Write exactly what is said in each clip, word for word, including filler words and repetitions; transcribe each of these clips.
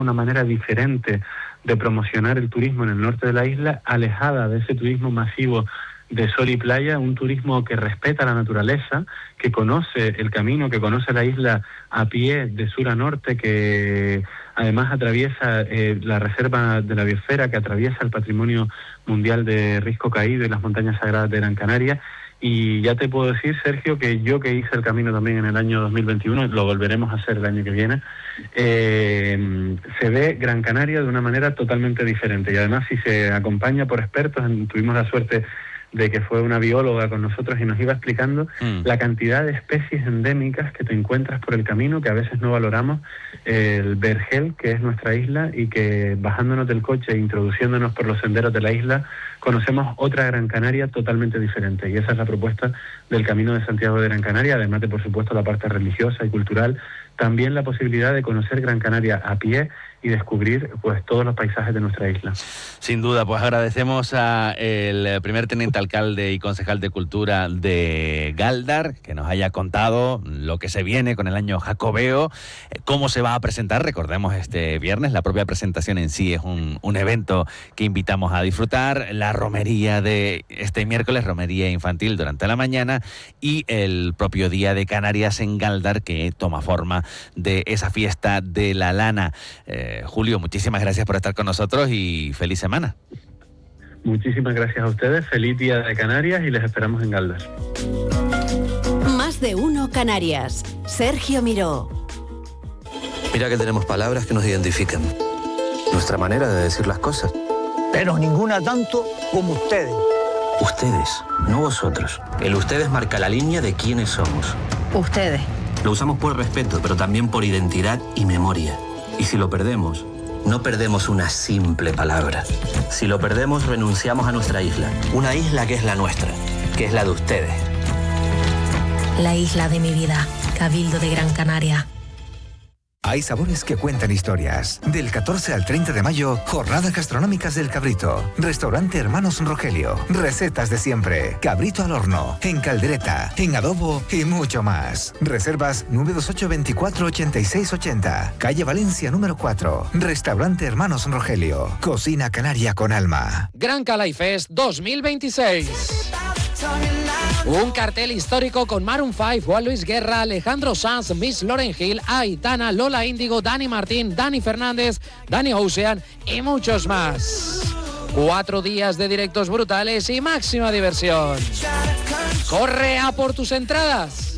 una manera diferente de promocionar el turismo en el norte de la isla, alejada de ese turismo masivo de sol y playa, un turismo que respeta la naturaleza, que conoce el camino, que conoce la isla a pie de sur a norte, que además atraviesa eh, la reserva de la biosfera, que atraviesa el patrimonio mundial de Risco Caído y las montañas sagradas de Gran Canaria. Y ya te puedo decir, Sergio, que yo que hice el camino también en el año dos mil veintiuno, lo volveremos a hacer el año que viene, eh, se ve Gran Canaria de una manera totalmente diferente. Y además, si se acompaña por expertos, tuvimos la suerte de que fue una bióloga con nosotros y nos iba explicando mm. la cantidad de especies endémicas que te encuentras por el camino, que a veces no valoramos. El vergel, que es nuestra isla, y que bajándonos del coche e introduciéndonos por los senderos de la isla, conocemos otra Gran Canaria totalmente diferente. Y esa es la propuesta del Camino de Santiago de Gran Canaria, además de, por supuesto, la parte religiosa y cultural, también la posibilidad de conocer Gran Canaria a pie y descubrir pues todos los paisajes de nuestra isla. Sin duda, pues agradecemos al primer teniente alcalde y concejal de Cultura de Gáldar que nos haya contado lo que se viene con el año jacobeo, cómo se va a presentar. Recordemos, este viernes la propia presentación en sí es un, un evento que invitamos a disfrutar, la romería de este miércoles, romería infantil durante la mañana, y el propio Día de Canarias en Gáldar, que toma forma de esa fiesta de la lana. Eh, Julio, muchísimas gracias por estar con nosotros y feliz semana. Muchísimas gracias a ustedes, feliz Día de Canarias y les esperamos en Gáldar. Más de uno Canarias. Sergio Miró. Mira que tenemos palabras que nos identifican, nuestra manera de decir las cosas. Pero ninguna tanto como ustedes. Ustedes, no vosotros. El ustedes marca la línea de quiénes somos. Ustedes. Lo usamos por respeto, pero también por identidad y memoria. Y si lo perdemos, no perdemos una simple palabra. Si lo perdemos, renunciamos a nuestra isla. Una isla que es la nuestra, que es la de ustedes. La isla de mi vida, Cabildo de Gran Canaria. Hay sabores que cuentan historias. Del catorce al treinta de mayo, jornadas gastronómicas del Cabrito. Restaurante Hermanos Rogelio. Recetas de siempre. Cabrito al horno, en caldereta, en adobo y mucho más. Reservas nueve dos ocho, veinticuatro, ochenta y seis ochenta. Calle Valencia número cuatro. Restaurante Hermanos Rogelio. Cocina canaria con alma. Gran Calais Fest dos mil veintiséis. Un cartel histórico con Maroon cinco, Juan Luis Guerra, Alejandro Sanz, Miss Lauryn Hill, Aitana, Lola Índigo, Dani Martín, Dani Fernández, Dani Ocean y muchos más. Cuatro días de directos brutales y máxima diversión. Corre a por tus entradas.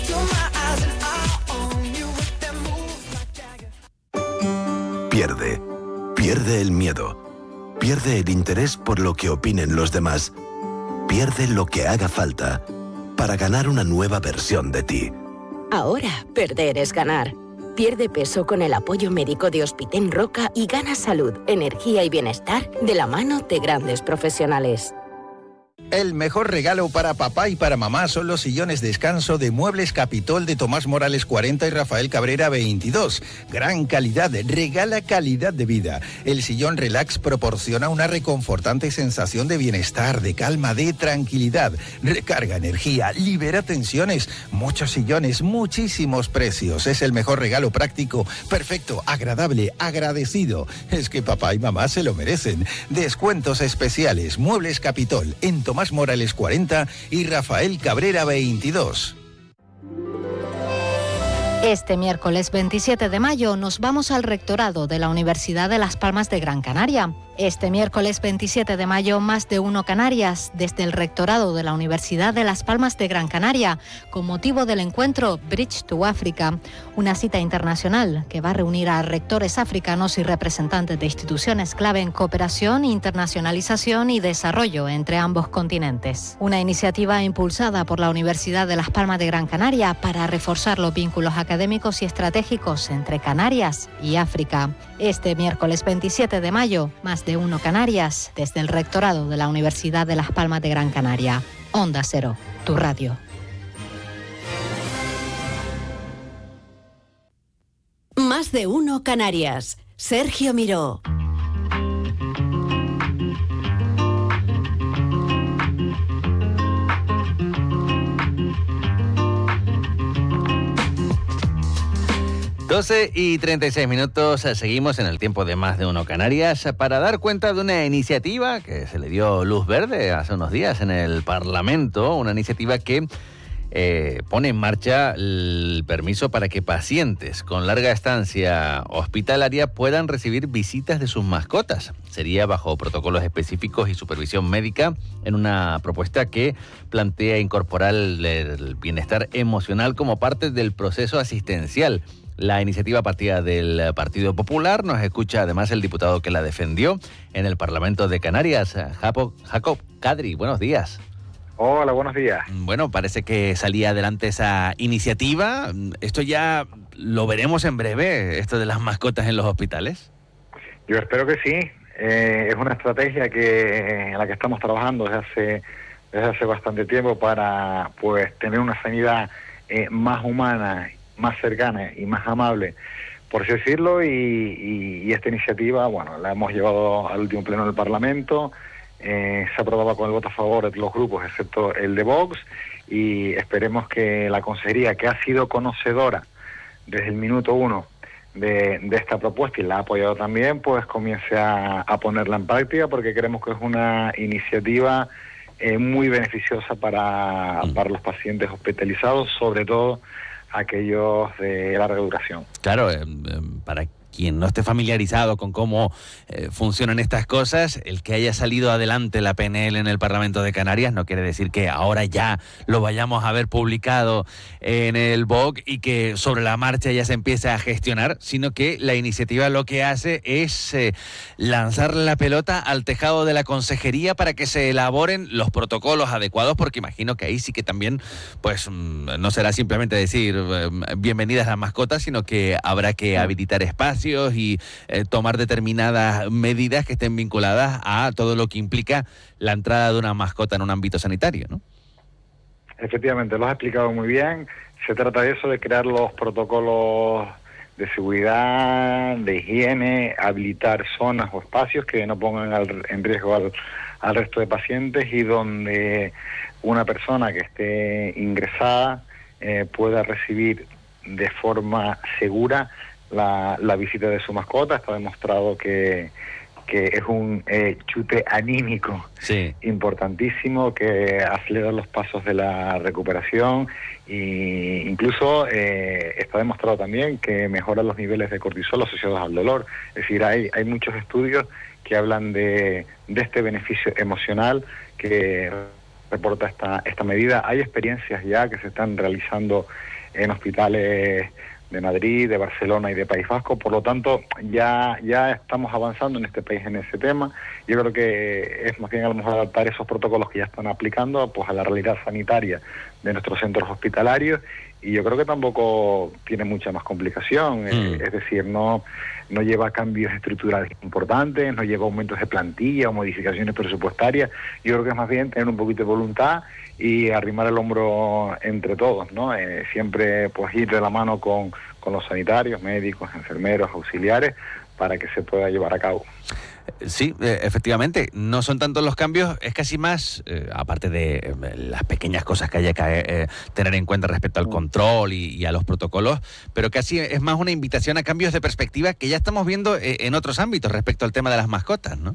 Pierde. Pierde el miedo. Pierde el interés por lo que opinen los demás. Pierde lo que haga falta para ganar una nueva versión de ti. Ahora, perder es ganar. Pierde peso con el apoyo médico de Hospiten Roca y gana salud, energía y bienestar de la mano de grandes profesionales. El mejor regalo para papá y para mamá son los sillones descanso de Muebles Capitol de Tomás Morales cuarenta y Rafael Cabrera veintidós. Gran calidad, regala calidad de vida. El sillón Relax proporciona una reconfortante sensación de bienestar, de calma, de tranquilidad. Recarga energía, libera tensiones. Muchos sillones, muchísimos precios. Es el mejor regalo práctico, perfecto, agradable, agradecido. Es que papá y mamá se lo merecen. Descuentos especiales. Muebles Capitol en Tomás Morales cuarenta y Rafael Cabrera veintidós. Este miércoles veintisiete de mayo nos vamos al rectorado de la Universidad de Las Palmas de Gran Canaria. Este miércoles veintisiete de mayo, Más de uno Canarias, desde el rectorado de la Universidad de Las Palmas de Gran Canaria, con motivo del encuentro Bridge to Africa, una cita internacional que va a reunir a rectores africanos y representantes de instituciones clave en cooperación, internacionalización y desarrollo entre ambos continentes. Una iniciativa impulsada por la Universidad de Las Palmas de Gran Canaria para reforzar los vínculos académicos y estratégicos entre Canarias y África. Este miércoles veintisiete de mayo, Más de uno Canarias, desde el rectorado de la Universidad de Las Palmas de Gran Canaria. Onda Cero, tu radio. Más de uno Canarias. Sergio Miró. doce y treinta y seis minutos, seguimos en el tiempo de Más de Uno Canarias para dar cuenta de una iniciativa que se le dio luz verde hace unos días en el Parlamento, una iniciativa que eh, pone en marcha el permiso para que pacientes con larga estancia hospitalaria puedan recibir visitas de sus mascotas. Sería bajo protocolos específicos y supervisión médica en una propuesta que plantea incorporar el, el bienestar emocional como parte del proceso asistencial. La iniciativa partía del Partido Popular. Nos escucha además el diputado que la defendió en el Parlamento de Canarias, Jacob, Jacob Kadri. Buenos días. Hola, buenos días. Bueno, parece que salía adelante esa iniciativa. ¿Esto ya lo veremos en breve, esto de las mascotas en los hospitales? Yo espero que sí. Eh, es una estrategia que en la que estamos trabajando desde hace, desde hace bastante tiempo para pues tener una sanidad eh, más humana, más cercana y más amable, por así decirlo, y, y, y esta iniciativa, bueno, la hemos llevado al último pleno del Parlamento, eh, se aprobaba con el voto a favor de los grupos, excepto el de Vox, y esperemos que la Consejería, que ha sido conocedora desde el minuto uno de, de esta propuesta y la ha apoyado también, pues comience a, a ponerla en práctica, porque creemos que es una iniciativa eh, muy beneficiosa para, para los pacientes hospitalizados, sobre todo aquellos de larga duración. Claro, eh, para quien no esté familiarizado con cómo eh, funcionan estas cosas, el que haya salido adelante la P N L en el Parlamento de Canarias no quiere decir que ahora ya lo vayamos a ver publicado en el B O C y que sobre la marcha ya se empiece a gestionar, sino que la iniciativa lo que hace es eh, lanzar la pelota al tejado de la Consejería para que se elaboren los protocolos adecuados, porque imagino que ahí sí que también pues no será simplemente decir eh, bienvenidas las mascotas, sino que habrá que habilitar espacios y eh, tomar determinadas medidas que estén vinculadas a todo lo que implica la entrada de una mascota en un ámbito sanitario, ¿no? Efectivamente, lo has explicado muy bien. Se trata de eso, de crear los protocolos de seguridad, de higiene, habilitar zonas o espacios que no pongan al, en riesgo al, al resto de pacientes y donde una persona que esté ingresada eh, pueda recibir de forma segura La, la visita de su mascota. Está demostrado que, que es un eh, chute anímico sí. importantísimo, que acelera los pasos de la recuperación e incluso eh, está demostrado también que mejora los niveles de cortisol asociados al dolor. Es decir, hay, hay muchos estudios que hablan de, de este beneficio emocional que reporta esta, esta medida. Hay experiencias ya que se están realizando en hospitales de Madrid, de Barcelona y de País Vasco, por lo tanto ya ya estamos avanzando en este país en ese tema. Yo creo que es más bien a lo mejor adaptar esos protocolos que ya están aplicando pues a la realidad sanitaria de nuestros centros hospitalarios, y yo creo que tampoco tiene mucha más complicación, mm. eh, es decir, no no lleva cambios estructurales importantes, no lleva aumentos de plantilla o modificaciones presupuestarias. Yo creo que es más bien tener un poquito de voluntad y arrimar el hombro entre todos, ¿no? Eh, siempre pues ir de la mano con, con los sanitarios, médicos, enfermeros, auxiliares, para que se pueda llevar a cabo. Sí, eh, efectivamente, no son tantos los cambios, es casi más, eh, aparte de eh, las pequeñas cosas que haya que eh, tener en cuenta respecto al control y, y a los protocolos, pero casi es más una invitación a cambios de perspectiva que ya estamos viendo eh, en otros ámbitos respecto al tema de las mascotas, ¿no?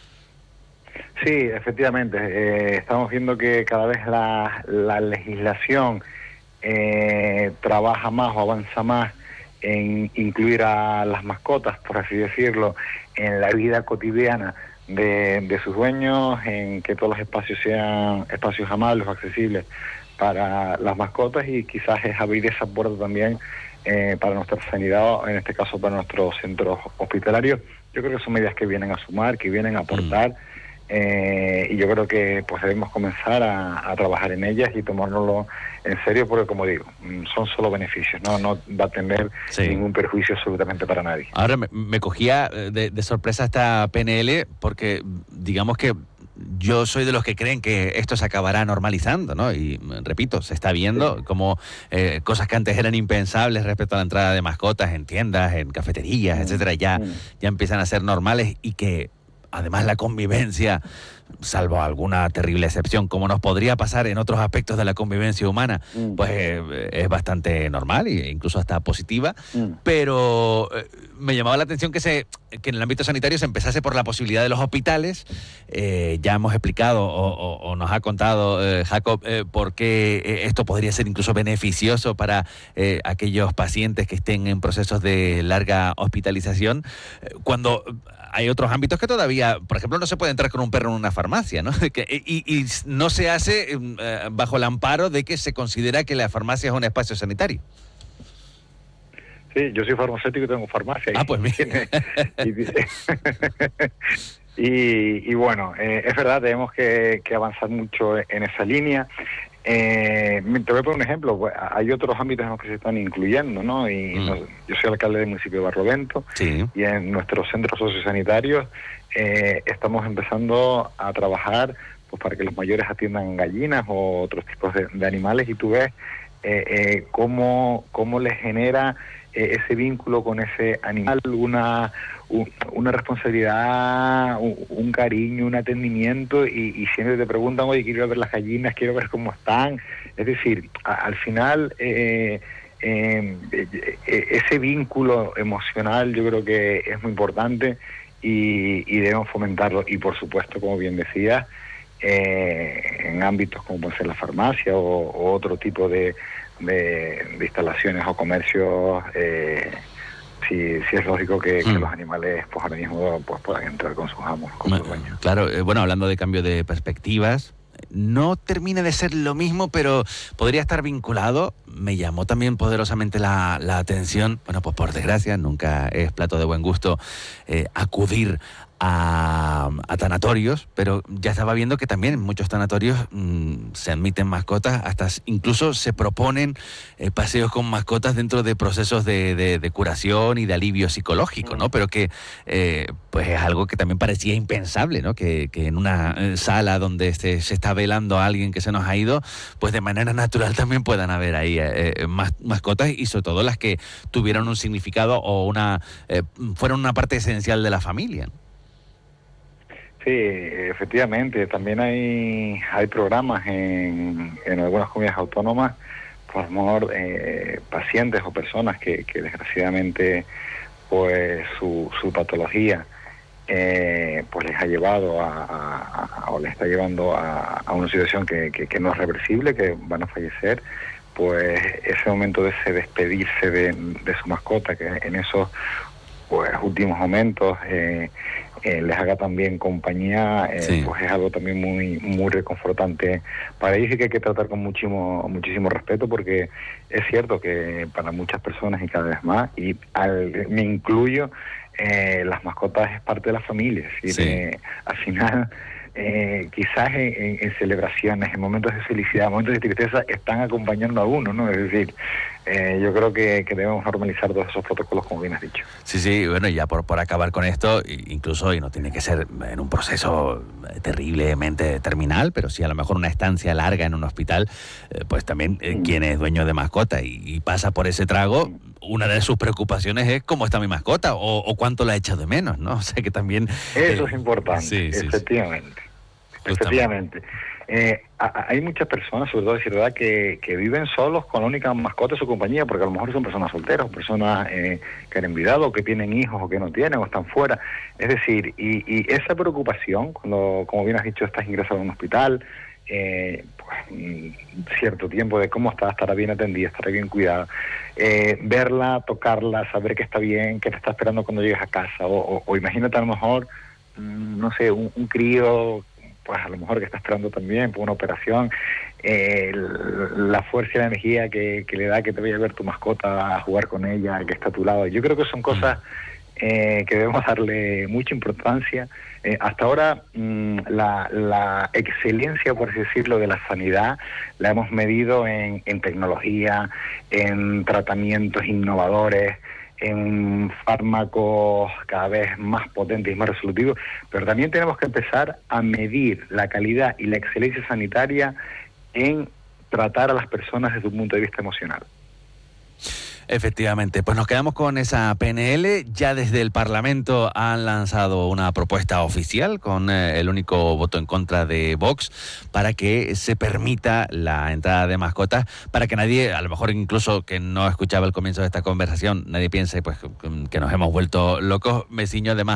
Sí, efectivamente, eh, estamos viendo que cada vez la, la legislación eh, trabaja más o avanza más en incluir a las mascotas, por así decirlo, en la vida cotidiana de, de sus dueños, en que todos los espacios sean espacios amables o accesibles para las mascotas, y quizás es abrir esa puerta también eh, para nuestra sanidad, en este caso para nuestros centros hospitalarios. Yo creo que son medidas que vienen a sumar, que vienen a aportar, mm. eh, y yo creo que pues debemos comenzar a, a trabajar en ellas y tomárnoslo en serio, porque como digo, son solo beneficios, no no va a tener sí. ningún perjuicio absolutamente para nadie. Ahora me, me cogía de, de sorpresa esta P N L, porque digamos que yo soy de los que creen que esto se acabará normalizando, ¿no? Y repito, se está viendo sí. como eh, cosas que antes eran impensables respecto a la entrada de mascotas en tiendas, en cafeterías, mm. etcétera, ya, mm. ya empiezan a ser normales, y que además la convivencia salvo alguna terrible excepción, como nos podría pasar en otros aspectos de la convivencia humana, mm. pues eh, es bastante normal e incluso hasta positiva, mm. pero eh, me llamaba la atención que, se, que en el ámbito sanitario se empezase por la posibilidad de los hospitales. Eh, ya hemos explicado o, o, o nos ha contado eh, Jacob eh, por qué esto podría ser incluso beneficioso para eh, aquellos pacientes que estén en procesos de larga hospitalización, eh, cuando hay otros ámbitos que todavía, por ejemplo, no se puede entrar con un perro en una farmacia, ¿no? Que, y, y no se hace eh, bajo el amparo de que se considera que la farmacia es un espacio sanitario. Sí, yo soy farmacéutico y tengo farmacia. Ah, pues mira. Y, y, y bueno, eh, es verdad, tenemos que, que avanzar mucho en esa línea. Eh, te voy a poner un ejemplo, pues, hay otros ámbitos en los que se están incluyendo, ¿no? Y mm. nos, yo soy alcalde del municipio de Barlovento, sí. y en nuestros centros sociosanitarios eh, estamos empezando a trabajar pues para que los mayores atiendan gallinas o otros tipos de, de animales, y tú ves eh, eh, cómo, cómo les genera eh, ese vínculo con ese animal, una... una responsabilidad, un, un cariño, un atendimiento, y, y siempre te preguntan, oye, quiero ver las gallinas, quiero ver cómo están. Es decir, a, al final eh, eh, eh, ese vínculo emocional yo creo que es muy importante y, y debemos fomentarlo. Y por supuesto, como bien decías, eh, en ámbitos como puede ser la farmacia o, o otro tipo de, de, de instalaciones o comercios, eh, Sí, sí es lógico que, que mm. los animales pues ahora mismo pues puedan entrar con sus amos, con sus dueños. Claro, eh, bueno, hablando de cambio de perspectivas, no termina de ser lo mismo, pero podría estar vinculado. Me llamó también poderosamente la, la atención, bueno, pues por desgracia, nunca es plato de buen gusto eh, acudir a, a tanatorios, pero ya estaba viendo que también en muchos tanatorios mmm, se admiten mascotas, hasta incluso se proponen eh, paseos con mascotas dentro de procesos de, de, de curación y de alivio psicológico, ¿no? Pero que eh, pues es algo que también parecía impensable, ¿no? Que, que en una eh, sala donde se, se está velando a alguien que se nos ha ido, pues de manera natural también puedan haber ahí eh, mas, mascotas, y sobre todo las que tuvieron un significado o una eh, fueron una parte esencial de la familia, ¿no? Sí, efectivamente, también hay hay programas en, en algunas comunidades autónomas por amor eh, pacientes o personas que, que desgraciadamente pues su, su patología eh, pues les ha llevado a, a, a o les está llevando a, a una situación que, que, que no es reversible, que van a fallecer. Pues ese momento de ese despedirse de, de su mascota, que en esos pues últimos momentos eh, eh, les haga también compañía, eh, sí. pues es algo también muy muy reconfortante para ellos, y que hay que tratar con muchísimo muchísimo respeto, porque es cierto que para muchas personas, y cada vez más, y al, me incluyo, eh, las mascotas es parte de la familia, es decir, sí. eh, al final eh, quizás en, en celebraciones, en momentos de felicidad, momentos de tristeza, están acompañando a uno, ¿no? Es decir, Eh, yo creo que, que debemos normalizar todos esos protocolos, como bien has dicho. Sí, sí, bueno, ya por, por acabar con esto, incluso, y no tiene que ser en un proceso terriblemente terminal, pero sí a lo mejor una estancia larga en un hospital, eh, pues también eh, mm. quien es dueño de mascota y, y pasa por ese trago, mm. una de sus preocupaciones es cómo está mi mascota o, o cuánto la he echado de menos, ¿no? O sea que también... Eso eh, es importante, sí, sí, efectivamente. Sí. Efectivamente. Eh, hay muchas personas, sobre todo es verdad, que, que viven solos con la única mascota de su compañía, porque a lo mejor son personas solteras, personas eh, que han enviudado, o que tienen hijos, o que no tienen, o están fuera. Es decir, y, y esa preocupación, cuando, como bien has dicho, estás ingresado a un hospital, eh, pues, cierto tiempo de cómo está, estará bien atendida, estará bien cuidada, eh, verla, tocarla, saber que está bien, que te está esperando cuando llegues a casa, o, o, o imagínate a lo mejor, mmm, no sé, un, un crío, pues a lo mejor que está esperando también por una operación, eh, la fuerza y la energía que, que le da que te vaya a ver tu mascota, a jugar con ella, que está a tu lado. Yo creo que son cosas eh, que debemos darle mucha importancia. Eh, hasta ahora mmm, la, la excelencia, por así decirlo, de la sanidad la hemos medido en, en tecnología, en tratamientos innovadores, en fármacos cada vez más potentes y más resolutivos, pero también tenemos que empezar a medir la calidad y la excelencia sanitaria en tratar a las personas desde un punto de vista emocional. Efectivamente, pues nos quedamos con esa P N L. Ya desde el Parlamento han lanzado una propuesta oficial con eh, el único voto en contra de Vox para que se permita la entrada de mascotas, para que nadie, a lo mejor incluso que no escuchaba el comienzo de esta conversación, nadie piense pues que nos hemos vuelto locos. Meciño, además